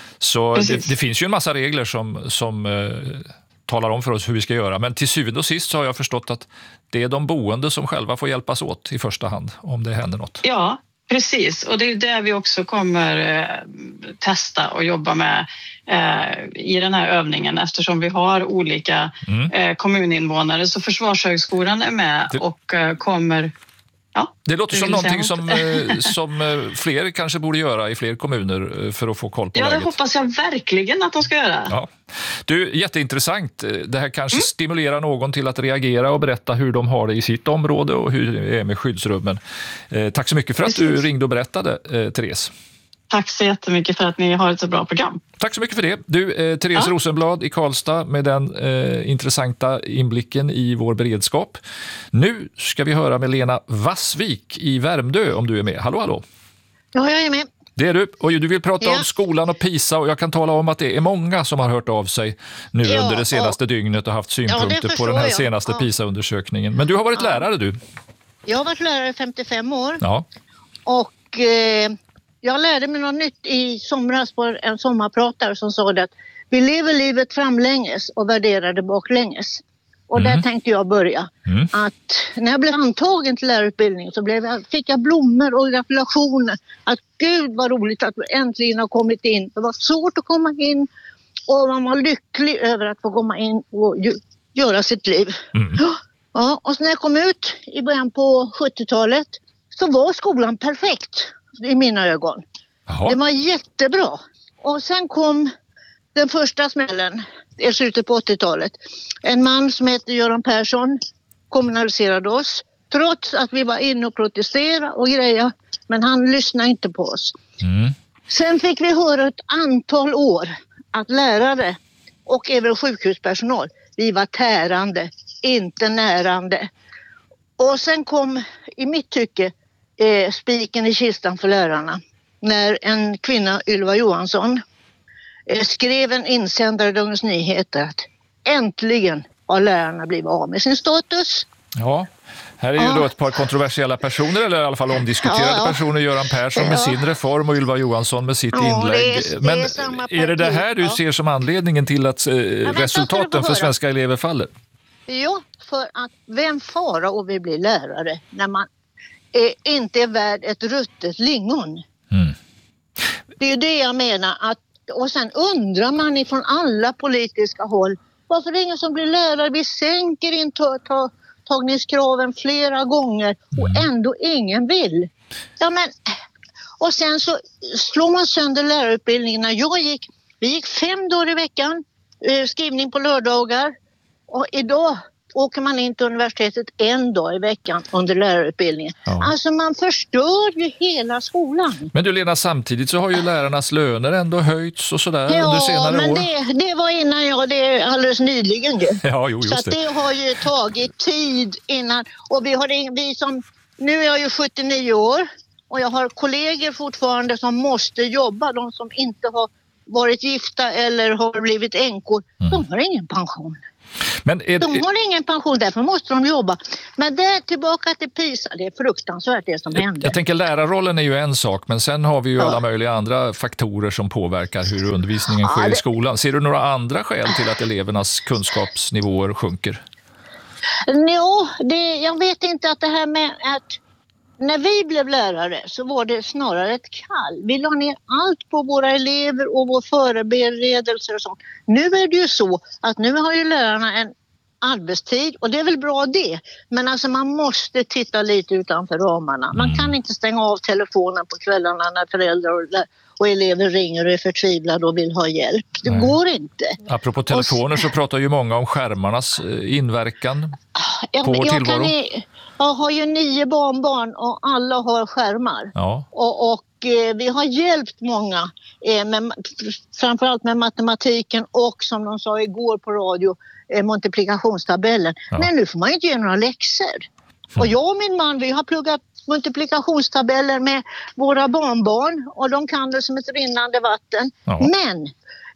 Så det, det finns ju en massa regler som... som eh, talar om för oss hur vi ska göra. Men till syvende och sist så har jag förstått att det är de boende som själva får hjälpas åt i första hand om det händer något. Ja, precis. Och det är det vi också kommer eh, testa och jobba med eh, i den här övningen eftersom vi har olika mm. eh, kommuninvånare. Så Försvarshögskolan är med det... och eh, kommer... Ja, det låter som någonting som, som fler kanske borde göra i fler kommuner för att få koll på ja, läget. Ja, det hoppas jag verkligen att de ska göra. Ja. Du, jätteintressant. Det här kanske mm. stimulerar någon till att reagera och berätta hur de har det i sitt område och hur det är med skyddsrummen. Eh, tack så mycket för att Precis. du ringde och berättade, eh, Therese. Tack så jättemycket för att ni har ett så bra program. Tack så mycket för det. Du, eh, Therese ja. Rosenblad i Karlstad med den eh, intressanta inblicken i vår beredskap. Nu ska vi höra med Lena Vassvik i Värmdö om du är med. Hallå, hallå. Ja, jag är med. Det är du. Och du vill prata ja. om skolan och PISA och jag kan tala om att det är många som har hört av sig nu ja, under det senaste och... dygnet och haft synpunkter ja, på den här jag. senaste ja. PISA-undersökningen. Men du har varit ja. lärare du. Jag har varit lärare i femtiofem år. Ja. Och... Eh... Jag lärde mig något nytt i somras på en sommarpratare som sa det att vi lever livet framlänges och värderar det baklänges. Och mm. där tänkte jag börja. Mm. Att när jag blev antagen till lärarutbildning så blev jag, fick jag blommor och gratulationer. Att gud vad roligt att vi äntligen har kommit in. Det var svårt att komma in och man var lycklig över att få komma in och ju, göra sitt liv. Mm. Ja, och så när jag kom ut i början på sjuttiotalet så var skolan perfekt. I mina ögon. Jaha. Det var jättebra. Och sen kom den första smällen i slutet på åttiotalet. En man som heter Göran Persson kommunaliserade oss. Trots att vi var inne och protesterade och grejer. Men han lyssnade inte på oss. Mm. Sen fick vi höra ett antal år att lärare och även sjukhuspersonal, vi var tärande, inte närande. Och sen kom i mitt tycke Eh, spiken i kistan för lärarna när en kvinna, Ylva Johansson, eh, skrev en insändare i Dagens Nyheter att äntligen har lärarna blivit av med sin status. Ja, här är ju ja. då ett par kontroversiella personer, eller i alla fall omdiskuterade ja, ja. personer. Göran Persson ja. med sin reform och Ylva Johansson med sitt ja, inlägg. Det är, det Men är, är det det här du ja. ser som anledningen till att eh, ja, resultaten för svenska elever faller? Ja, för att vem fara och vi blir lärare när man är inte är värd ett ruttet lingon. Mm. Det är ju det jag menar. Att, och sen undrar man ifrån alla politiska håll varför det är ingen som blir lärare. Vi sänker intagningskraven flera gånger och ändå ingen vill. Ja, men, och sen så slår man sönder lärarutbildningen. När jag gick, vi gick fem dagar i veckan, skrivning på lördagar. Och idag åker man in till universitetet en dag i veckan under lärarutbildningen. Ja. Alltså man förstör ju hela skolan. Men du Lena, samtidigt så har ju lärarnas löner ändå höjts och sådär Ja, under senare men år. det, det var innan jag, det är alldeles nyligen ju. Ja, jo, just så att det. det har ju tagit tid innan, och vi har vi som, nu är jag ju sjuttionio år och jag har kollegor fortfarande som måste jobba, de som inte har varit gifta eller har blivit änkor, mm. de har ingen pension. Men är det... De har ingen pension, därför måste de jobba. Men det tillbaka till PISA, det är fruktansvärt det som händer. Jag tänker lärarrollen är ju en sak, men sen har vi ju ja. alla möjliga andra faktorer som påverkar hur undervisningen sker ja, det... i skolan. Ser du några andra skäl till att elevernas kunskapsnivåer sjunker? Jo, det, jag vet inte att det här med att när vi blev lärare så var det snarare ett kall. Vi la ner allt på våra elever och vår förberedelser och sånt. Nu är det ju så att nu har ju lärarna en arbetstid och det är väl bra det. Men alltså man måste titta lite utanför ramarna. Man kan inte stänga av telefonen på kvällarna när föräldrar och, och elever ringer och är förtvivlade och vill ha hjälp. Det Nej. går inte. Apropå telefoner så pratar ju många om skärmarnas inverkan jag, på vår jag tillvaro. Kan i, jag har ju nio barnbarn och alla har skärmar. Ja. Och, och eh, vi har hjälpt många, eh, med, framförallt med matematiken och som de sa igår på radio, eh, multiplikationstabellen. Ja. Men nu får man inte göra några läxor. Mm. Och jag och min man, vi har pluggat multiplikationstabeller med våra barnbarn och de kan det som ett rinnande vatten. Ja. Men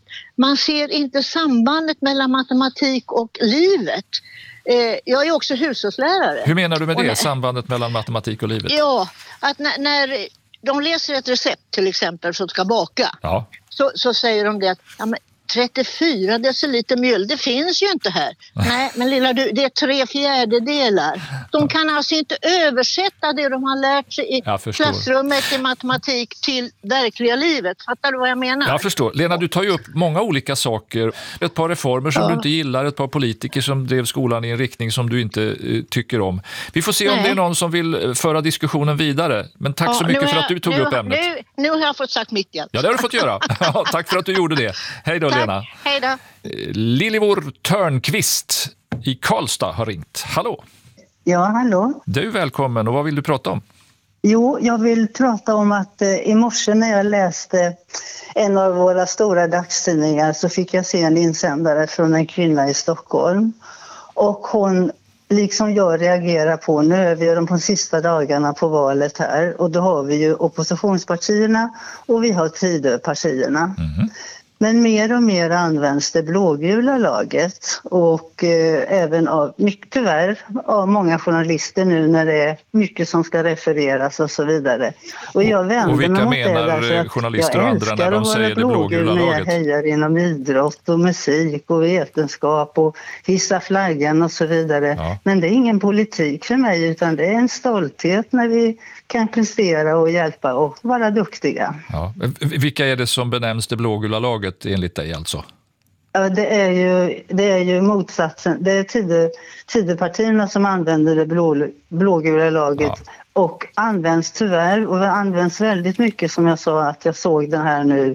man ser inte sambandet mellan matematik och livet. Jag är också hushållslärare. Hur menar du med det, när, sambandet mellan matematik och livet? Ja, att när, när de läser ett recept till exempel som ska baka, ja. så, så säger de det att ja, men trettiofyra deciliter mjöl, det finns ju inte här. Nej, men lilla du, det är tre fjärdedelar. De kan alltså inte översätta det de har lärt sig i klassrummet i matematik till verkliga livet. Fattar du vad jag menar? Jag förstår. Lena, du tar ju upp många olika saker. Ett par reformer som ja. du inte gillar, ett par politiker som drev skolan i en riktning som du inte uh, tycker om. Vi får se Nej. om det är någon som vill föra diskussionen vidare. Men tack ja, så mycket jag, för att du tog nu, upp ämnet. Nu, nu har jag fått sagt mitt igen. Ja, det har du fått göra. Tack för att du gjorde det. Hej då, Lena. Hej då. Lilivor Törnqvist i Karlstad har ringt. Hallå. Ja, hallå. Du är välkommen och vad vill du prata om? Jo, jag vill prata om att eh, i morse när jag läste en av våra stora dagstidningar så fick jag se en insändare från en kvinna i Stockholm. Och hon, liksom jag, reagerar på, nu är vi de på sista dagarna på valet här och då har vi ju oppositionspartierna och vi har Tidöpartierna. Mm. Men mer och mer används det blågula laget och eh, även av, mycket tyvärr, av många journalister nu när det är mycket som ska refereras och så vidare. Och jag vänder och vilka mig mot menar det journalister och andra när de säger det blågula laget? Jag hejar inom idrott och musik och vetenskap och hissa flaggan och så vidare. Ja. Men det är ingen politik för mig utan det är en stolthet när vi kan prestera och hjälpa och vara duktiga. Ja. Vilka är det som benämns det blågula laget enligt dig alltså? Ja, det är ju, det är ju motsatsen. Det är tid, Tidöpartierna som använder det blå, blågula laget ja. och används tyvärr och det används väldigt mycket som jag sa att jag såg den här nu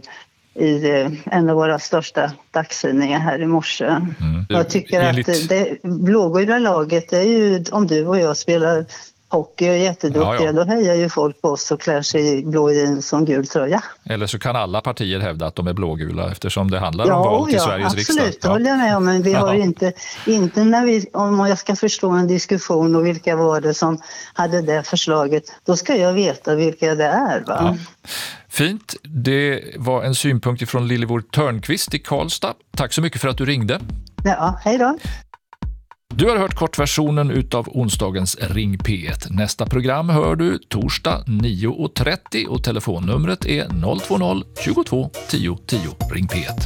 i en av våra största dagstidningar här i morse. Mm. Jag tycker enligt... att det blågula laget är ju om du och jag spelar hockey och är jätteduktiga, ja, ja. Då hejar ju folk på oss och klär sig i blå jeans som gul tröja. Eller så kan alla partier hävda att de är blågula eftersom det handlar ja, om val till ja, Sveriges absolut, riksdag. Ja, absolut, det håller jag med om, men vi har inte, inte när vi, om jag ska förstå en diskussion och vilka var det som hade det förslaget, då ska jag veta vilka det är, va? Ja. Fint, det var en synpunkt från Lilivor Törnqvist i Karlstad. Tack så mycket för att du ringde. Ja, hej då. Du har hört kortversionen utav onsdagens Ring P ett. Nästa program hör du torsdag nio och trettio och telefonnumret är noll två noll tjugotvå tio tio. Ring P ett.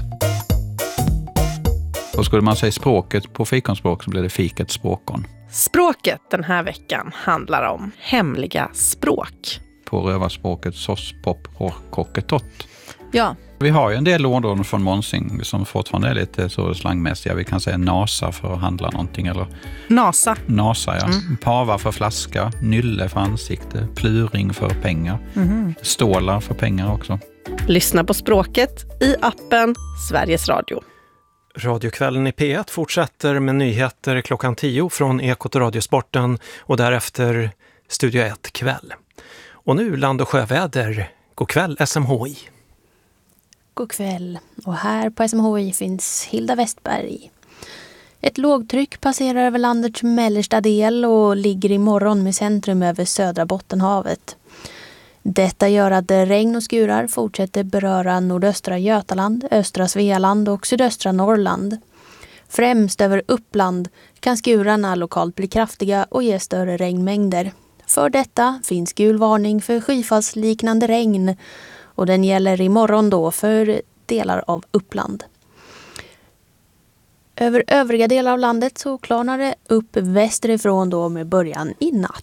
Och skulle man säga språket på fikonspråk så blir det fiket språkon. Språket den här veckan handlar om hemliga språk. På rövarspråket sås, pop, rocketott. Ja. Vi har ju en del ord från Monsing som fortfarande är lite så slangmässiga. Vi kan säga nasa för att handla någonting. Eller nasa. Nasa, ja. Mm. Pava för flaska, nylle för ansikte, pluring för pengar. Mm. Stålar för pengar också. Lyssna på språket i appen Sveriges Radio. Radiokvällen i P ett fortsätter med nyheter klockan tio från Ekot och Radiosporten och därefter Studio ett kväll. Och nu land- och sjöväder. God kväll S M H I. God kväll. Och här på S M H I finns Hilda Westberg. Ett lågtryck passerar över landets mellersta del och ligger imorgon med centrum över södra Bottenhavet. Detta gör att regn och skurar fortsätter beröra nordöstra Götaland, östra Svealand och sydöstra Norrland. Främst över Uppland kan skurarna lokalt bli kraftiga och ge större regnmängder. För detta finns gul varning för skyfallsliknande regn och den gäller imorgon då för delar av Uppland. Över övriga delar av landet så klarnar det upp västerifrån då med början i natt.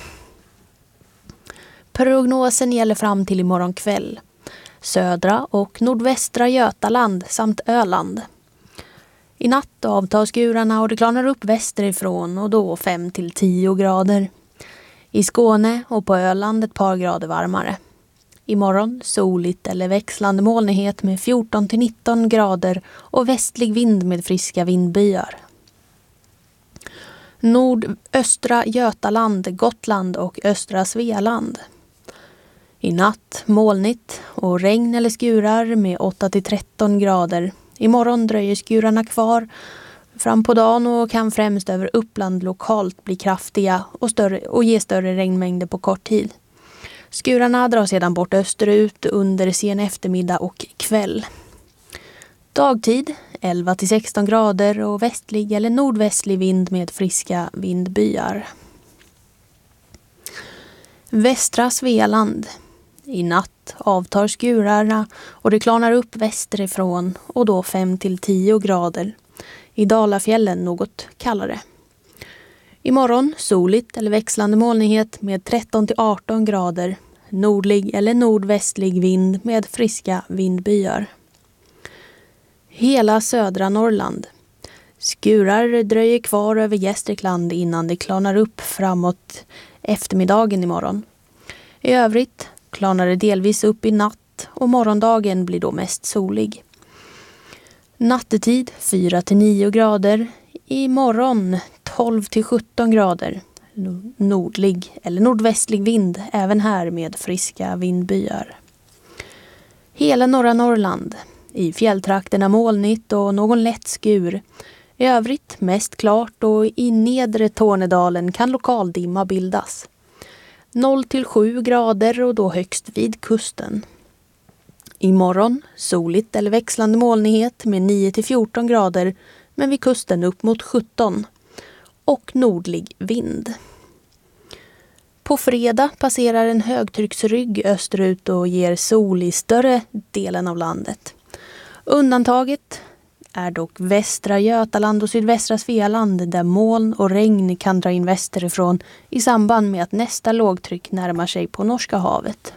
Prognosen gäller fram till imorgon kväll. Södra och nordvästra Götaland samt Öland. I natt avtar skurarna och det klarnar upp västerifrån och då fem till tio grader. I Skåne och på Öland ett par grader varmare. Imorgon soligt eller växlande molnighet med fjorton till nitton grader och västlig vind med friska vindbyar. Nordöstra Götaland, Gotland och östra Svealand. I natt molnigt och regn eller skurar med åtta till tretton grader. Imorgon dröjer skurarna kvar fram på dagen och kan främst över Uppland lokalt bli kraftiga och, större, och ge större regnmängder på kort tid. Skurarna drar sedan bort österut under sen eftermiddag och kväll. Dagtid elva till sexton grader och västlig eller nordvästlig vind med friska vindbyar. Västra Svealand. I natt avtar skurarna och det klarnar upp västerifrån och då fem till tio grader. I Dalafjällen något kallare. Imorgon soligt eller växlande molnighet med tretton till arton grader. Nordlig eller nordvästlig vind med friska vindbyar. Hela södra Norrland. Skurar dröjer kvar över Gästrikland innan det klarnar upp framåt eftermiddagen imorgon. I övrigt klarnar det delvis upp i natt och morgondagen blir då mest solig. Nattetid fyra till nio grader. Imorgon tolv till sjutton grader. Nordlig eller nordvästlig vind även här med friska vindbyar. Hela norra Norrland. I fjälltrakterna molnigt och någon lätt skur. I övrigt mest klart och i nedre Tornedalen kan lokal dimma bildas. noll till sju grader och då högst vid kusten. Imorgon soligt eller växlande molnighet med nio till fjorton grader men vid kusten upp mot sjutton. Och nordlig vind. På fredag passerar en högtrycksrygg österut och ger sol i större delen av landet. Undantaget är dock västra Götaland och sydvästra Svealand där moln och regn kan dra in västerifrån i samband med att nästa lågtryck närmar sig på Norska havet.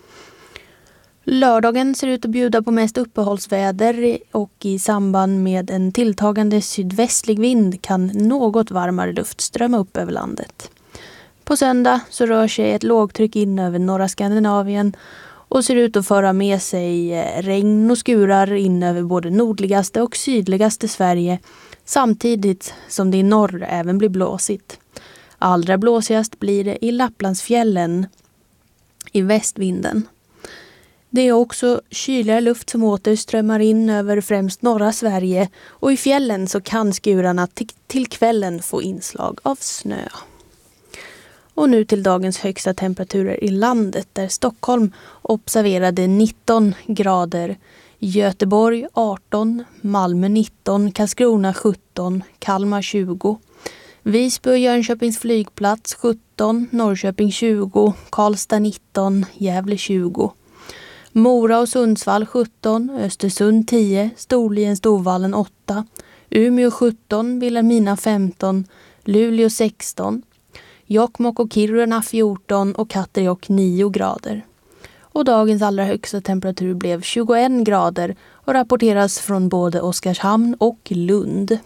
Lördagen ser ut att bjuda på mest uppehållsväder och i samband med en tilltagande sydvästlig vind kan något varmare luft strömma upp över landet. På söndag så rör sig ett lågtryck in över norra Skandinavien och ser ut att föra med sig regn och skurar in över både nordligaste och sydligaste Sverige samtidigt som det i norr även blir blåsigt. Allra blåsigast blir det i Lapplandsfjällen i västvinden. Det är också kyligare luft som åter strömmar in över främst norra Sverige och i fjällen så kan skurarna t- till kvällen få inslag av snö. Och nu till dagens högsta temperaturer i landet där Stockholm observerade nitton grader, Göteborg arton, Malmö nitton, Karlskrona sjutton, Kalmar tjugo, Visby och Jönköpings flygplats sjutton, Norrköping tjugo, Karlstad nitton, Gävle tjugo. Mora och Sundsvall sjutton, Östersund tio, Storlien Storvallen åtta, Umeå sjutton, Vilhelmina femton, Luleå sexton, Jokkmokk och Kiruna fjorton och Katterjåkk nio grader. Och dagens allra högsta temperatur blev tjugoen grader och rapporteras från både Oskarshamn och Lund.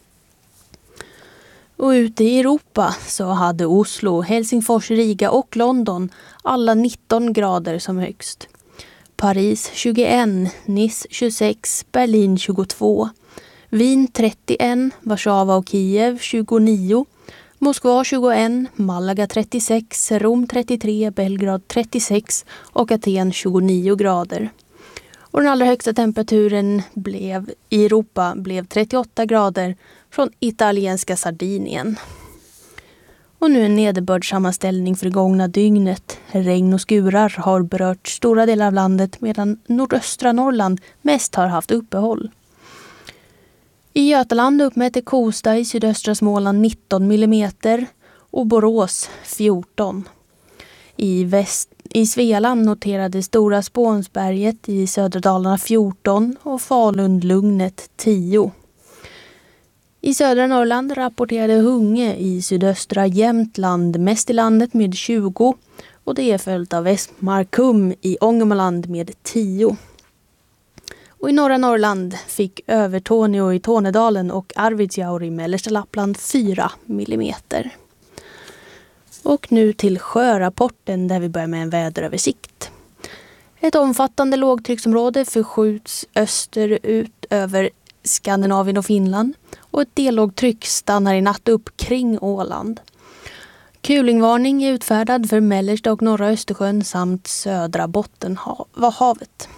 Och ute i Europa så hade Oslo, Helsingfors, Riga och London alla nitton grader som högst. Paris tjugoen, Nice tjugosex, Berlin tjugotvå, Wien trettioen, Warszawa och Kiev tjugonio, Moskva tjugoen, Malaga trettiosex, Rom trettiotre, Belgrad trettiosex och Aten tjugonio grader. Och den allra högsta temperaturen blev, i Europa blev trettioåtta grader från italienska Sardinien. Och nu en nederbördssammanställning för det gångna dygnet. Regn och skurar har berört stora delar av landet medan nordöstra Norrland mest har haft uppehåll. I Götaland uppmätte Kosta i sydöstra Småland nitton millimeter och Borås fjorton. I, väst, i Svealand noterade Stora Spånsberget i södra Dalarna fjorton och Falun-Lugnet tio. I södra Norrland rapporterade Hunge i sydöstra Jämtland mest i landet med tjugo och det är följt av Västmarkum i Ångermanland med tio. Och i norra Norrland fick Övertorneå i Tornedalen och Arvidsjaur i mellersta Lappland fyra millimeter. Och nu till sjörapporten där vi börjar med en väderöversikt. Ett omfattande lågtrycksområde förskjuts österut över Skandinavien och Finland och ett dellågtryck stannar i natt upp kring Åland. Kulingvarning är utfärdad för mellersta och norra Östersjön samt södra Bottenhavet.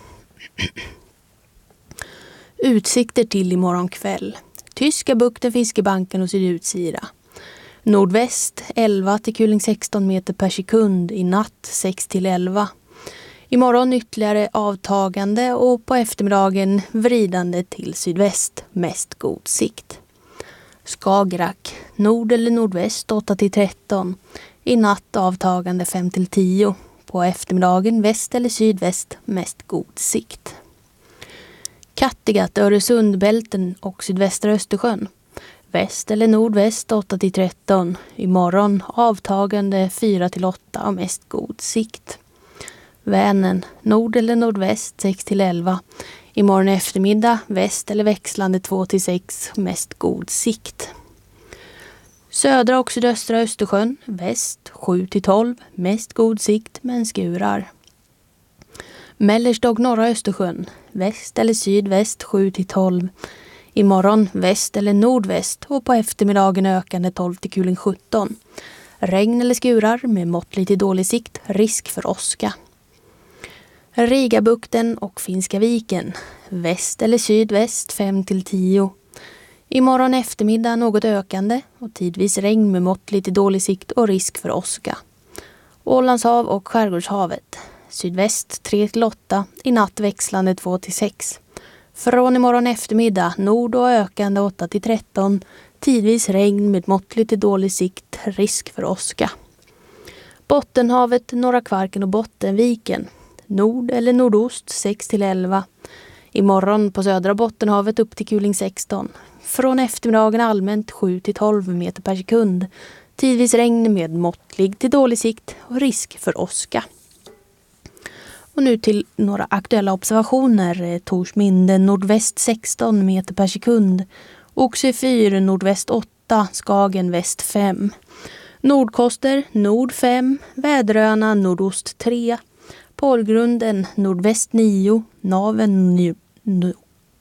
Utsikter till imorgon kväll. Tyska bukten, Fiskebanken och Sydutsira. Nordväst elva till kuling sexton meter per sekund, i natt sex till elva. Imorgon ytterligare avtagande och på eftermiddagen vridande till sydväst, mest god sikt. Skagerrak, nord eller nordväst åtta till tretton, i natt avtagande fem till tio. På eftermiddagen väst eller sydväst, mest god sikt. Kattegatt, Öresundbälten och sydvästra Östersjön. Väst eller nordväst åtta till tretton. Imorgon avtagande fyra till åtta och mest god sikt. Vänern, nord eller nordväst sex till elva. Imorgon eftermiddag väst eller växlande två till sex, mest god sikt. Södra och sydöstra Östersjön, väst sju till tolv, mest god sikt men skurar. Mellersta och norra Östersjön, väst eller sydväst sju till tolv. Imorgon väst eller nordväst och på eftermiddagen ökande tolv till kuling sjutton. Regn eller skurar med måttlig till dålig sikt, risk för åska. Rigabukten och Finska viken, väst eller sydväst fem till tio. Imorgon eftermiddag något ökande och tidvis regn med måttlig till dålig sikt och risk för åska. Ålandshav och Skärgårdshavet, sydväst tre till åtta, i natt växlande två till sex. Från imorgon eftermiddag nord och ökande åtta till tretton, tidvis regn med måttlig till dålig sikt, risk för åska. Bottenhavet, Norra Kvarken och Bottenviken, nord eller nordost sex till elva. Imorgon på södra Bottenhavet upp till kuling sexton. Från eftermiddagen allmänt sju till tolv meter per sekund. Tidvis regn med måttlig till dålig sikt och risk för åska. Och nu till några aktuella observationer. Torsminde nordväst sexton meter per sekund. Oxie fyra nordväst åtta, Skagen väst fem. Nordkoster nord fem, Väderöarna nordost tre. Pålgrunden nordväst nio, Naven nu, nu,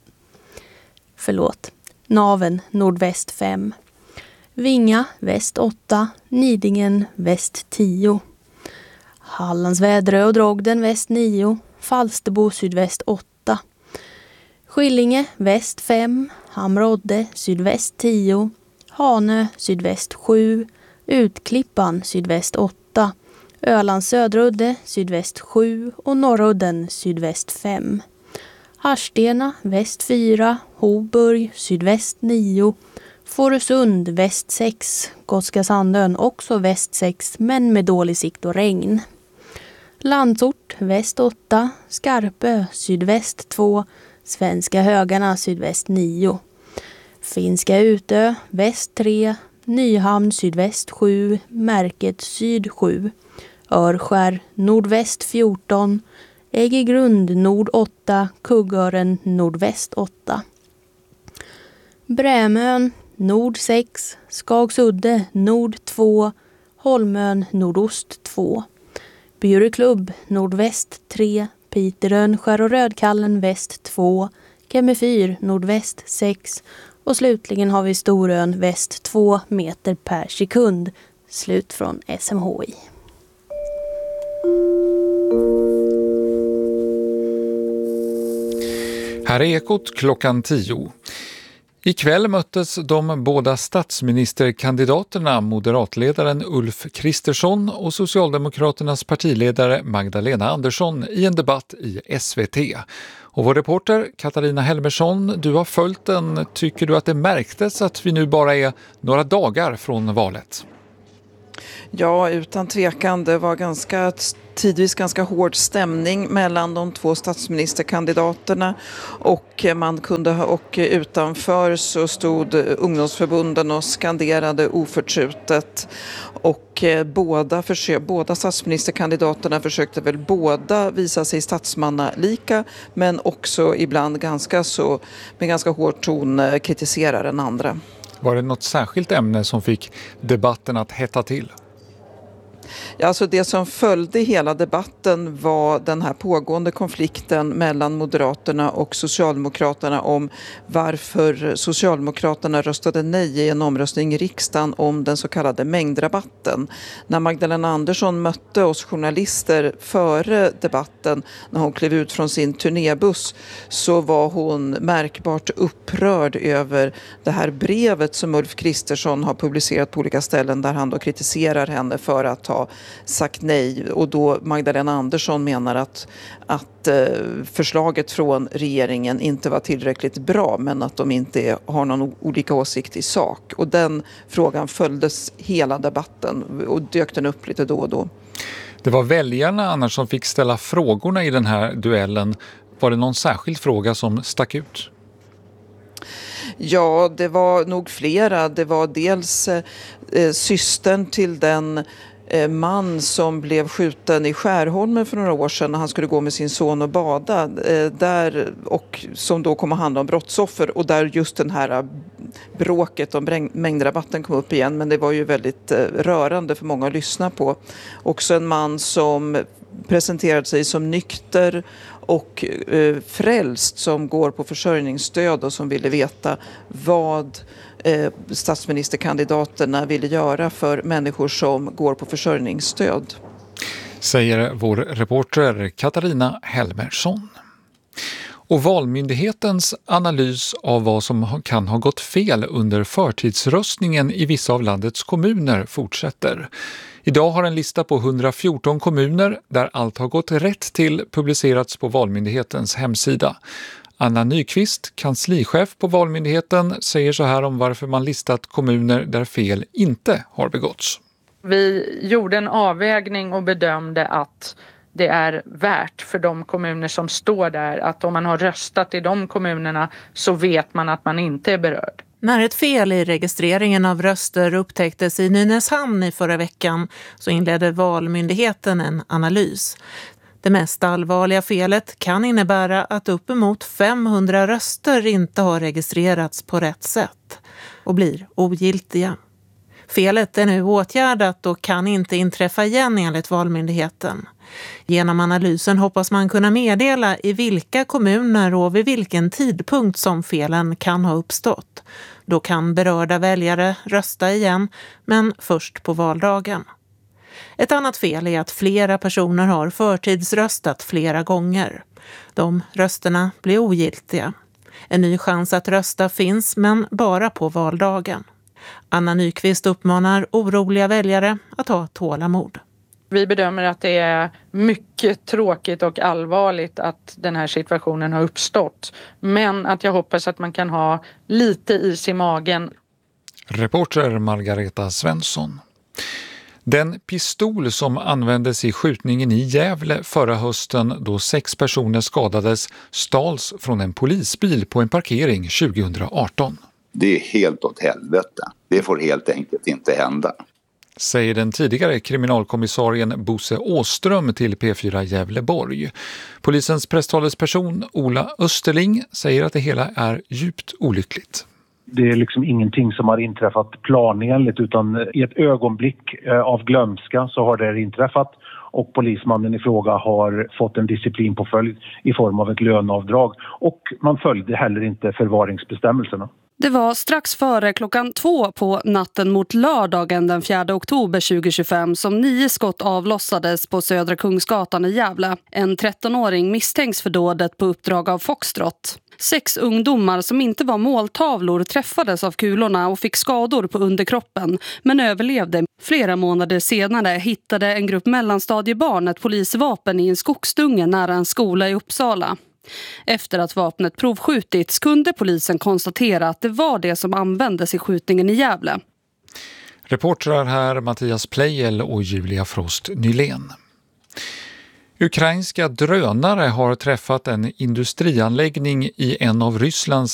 förlåt, Naven nordväst fem. Vinga väst åtta, Nidingen väst tio. Hallands Väderö och Drogden väst nio, Falsterbo sydväst åtta. Skillinge väst fem, Hamrodde sydväst tio, Hanö sydväst sju, Utklippan sydväst åtta. Ölands Söderudde sydväst sju och Norrudden sydväst fem. Harstena väst fyra, Hoburg sydväst nio, Fårösund väst sex, Gotska Sandön också väst sex men med dålig sikt och regn. Landsort väst åtta, Skarpö sydväst två, Svenska Högarna sydväst nio. Finska Utö väst tre, Nyhamn sydväst sju, Märket syd sju. Örskär nordväst fjorton, Äggegrund nord åtta, Kuggören nordväst åtta. Brämön nord sex, Skagsudde nord två, Holmön nordost två. Bjureklubb nordväst tre, Piterön, Skär och Rödkallen väst två, Kemifyr nordväst sex och slutligen har vi Storön väst två meter per sekund. Slut från S M H I. Här är Ekot klockan tio. Ikväll möttes de båda statsministerkandidaterna, moderatledaren Ulf Kristersson och Socialdemokraternas partiledare Magdalena Andersson i en debatt i S V T. Och vår reporter Katarina Helmersson, du har följt den. Tycker du att det märktes att vi nu bara är några dagar från valet? Ja, utan tvekan. Det var ganska tidvis ganska hård stämning mellan de två statsministerkandidaterna och man kunde och utanför så stod ungdomsförbunden och skanderade oförtrutet. Och båda, försök, båda statsministerkandidaterna försökte väl båda visa sig statsmannalika men också ibland ganska så, med ganska hård ton kritisera den andra. Var det något särskilt ämne som fick debatten att hetta till? Ja, alltså det som följde hela debatten var den här pågående konflikten mellan Moderaterna och Socialdemokraterna om varför Socialdemokraterna röstade nej i en omröstning i riksdagen om den så kallade mängdrabatten. När Magdalena Andersson mötte oss journalister före debatten när hon klev ut från sin turnébuss så var hon märkbart upprörd över det här brevet som Ulf Kristersson har publicerat på olika ställen där han då kritiserar henne för att ha sagt nej och då Magdalena Andersson menar att, att eh, förslaget från regeringen inte var tillräckligt bra men att de inte har någon olika åsikt i sak. Och den frågan följdes hela debatten och dök den upp lite då och då. Det var väljarna annars som fick ställa frågorna i den här duellen. Var det någon särskild fråga som stack ut? Ja, det var nog flera. Det var dels eh, systern till den man som blev skjuten i Skärholmen för några år sedan när han skulle gå med sin son och bada eh, där, och som då kom att handla om brottsoffer och där just den här bråket om mängdrabatten kom upp igen, men det var ju väldigt eh, rörande för många att lyssna på. Också en man som presenterade sig som nykter och eh, frälst som går på försörjningsstöd och som ville veta vad eh, statsministerkandidaterna ville göra för människor som går på försörjningsstöd. Säger vår reporter Katarina Helmersson. Och Valmyndighetens analys av vad som kan ha gått fel under förtidsröstningen i vissa av landets kommuner fortsätter. Idag har en lista på hundrafjorton kommuner där allt har gått rätt till publicerats på Valmyndighetens hemsida. Anna Nyqvist, kanslichef på Valmyndigheten, säger så här om varför man listat kommuner där fel inte har begåtts. Vi gjorde en avvägning och bedömde att det är värt för de kommuner som står där att om man har röstat i de kommunerna så vet man att man inte är berörd. När ett fel i registreringen av röster upptäcktes i Nynäshamn i förra veckan så inledde Valmyndigheten en analys. Det mest allvarliga felet kan innebära att uppemot femhundra röster inte har registrerats på rätt sätt och blir ogiltiga. Felet är nu åtgärdat och kan inte inträffa igen enligt Valmyndigheten. Genom analysen hoppas man kunna meddela i vilka kommuner och vid vilken tidpunkt som felen kan ha uppstått. Då kan berörda väljare rösta igen, men först på valdagen. Ett annat fel är att flera personer har förtidsröstat flera gånger. De rösterna blir ogiltiga. En ny chans att rösta finns, men bara på valdagen. Anna Nyqvist uppmanar oroliga väljare att ha tålamod. Vi bedömer att det är mycket tråkigt och allvarligt att den här situationen har uppstått. Men att jag hoppas att man kan ha lite is i magen. Reporter Margareta Svensson. Den pistol som användes i skjutningen i Gävle förra hösten då sex personer skadades stals från en polisbil på en parkering tjugoarton. Det är helt åt helvete. Det får helt enkelt inte hända. Säger den tidigare kriminalkommissarien Bosse Åström till P fyra Gävleborg. Polisens presstalesperson Ola Österling säger att det hela är djupt olyckligt. Det är liksom ingenting som har inträffat planenligt, utan i ett ögonblick av glömska så har det inträffat och polismannen i fråga har fått en disciplinpåföljd i form av ett löneavdrag, och man följde heller inte förvaringsbestämmelserna. Det var strax före klockan två på natten mot lördagen den fjärde oktober tjugohundratjugofem som nio skott avlossades på Södra Kungsgatan i Gävle. En trettonåring misstänks för dådet på uppdrag av Foxtrot. Sex ungdomar som inte var måltavlor träffades av kulorna och fick skador på underkroppen, men överlevde. Flera månader senare hittade en grupp mellanstadiebarn ett polisvapen i en skogsdunge nära en skola i Uppsala. Efter att vapnet provskjutits kunde polisen konstatera att det var det som användes i skjutningen i Gävle. Reportrar här Mattias Pleijel och Julia Frost Nylén. Ukrainska drönare har träffat en industrianläggning i en av Rysslands